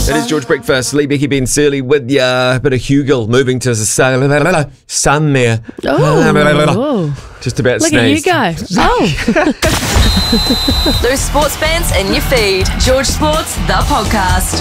It is George Breakfast, Lee, Becky, Ben, Surly with ya. Bit of Hugel moving to sun there. Oh, Just about look at you sneezed. go. Oh. Those sports fans in your feed. George Sports, the podcast.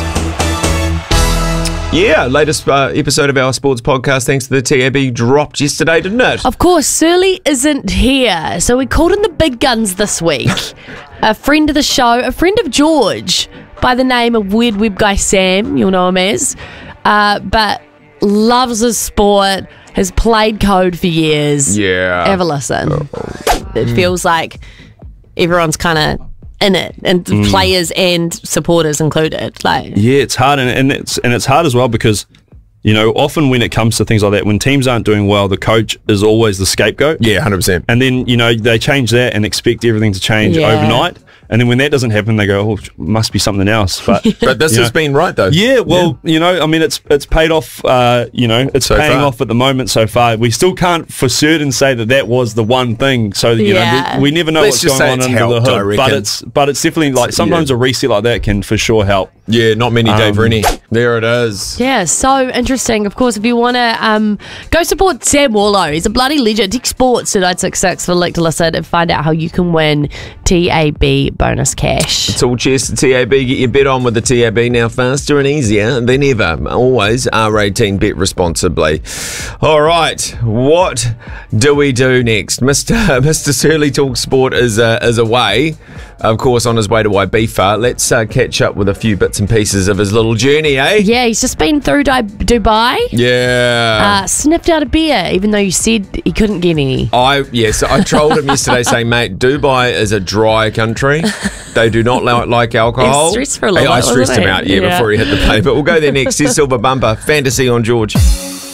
Yeah, latest episode of our sports podcast, thanks to the TAB, dropped yesterday, didn't it? Of course, Surly isn't here, so we called in the big guns this week. A friend of the show, a friend of George, by the name of Weird Web Guy Sam, you'll know him as, but loves his sport, has played code for years. Yeah. Have a listen. It feels like everyone's kind of in it, and players and supporters included. Like, yeah, it's hard, and it's hard as well because, you know, often when it comes to things like that, when teams aren't doing well, the coach is always the scapegoat. Yeah, 100%. And then, you know, they change that and expect everything to change overnight. And then when that doesn't happen, they go, oh, must be something else. But But this has been right, though. yeah, well, you know, I mean, it's paid off, you know, it's So paying far. off at the moment so far. We still can't for certain say that was the one thing. So, you know, we never know Let's just what's say going on it's under the helped, I hood. reckon. But it's definitely like sometimes a reset like that can for sure help. Yeah, not many day for any. There it is. yeah, so interesting. Of course, if you want to go support Sam Warlow, he's a bloody legend. Tick Sports at 966 for Link to listen and find out how you can win TAB bonus cash. It's all cheers to TAB. Get your bet on with the TAB now, faster and easier than ever. Always R18, bet responsibly. All right, what do we do next? Mr. Surly Talk Sport is away, of course, on his way to Ibiza. Let's catch up with a few bits and pieces of his little journey, eh? Yeah, he's just been through Dubai. Yeah. Sniffed out a beer, even though you said he couldn't get any. I trolled him yesterday saying, mate, Dubai is a dry country. They do not like alcohol. He's stressed for a little I bit, stressed wasn't him he? out, Yeah. before he hit the play. But we'll go there next. Here's Silver Bumper, Fantasy on George.